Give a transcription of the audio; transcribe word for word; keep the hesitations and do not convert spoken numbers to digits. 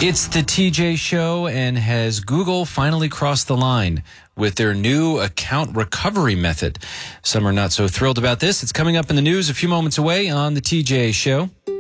It's the T J Show, and has Google finally crossed the line with their new account recovery method? Some are not so thrilled about this. It's coming up in the news a few moments away on the T J Show.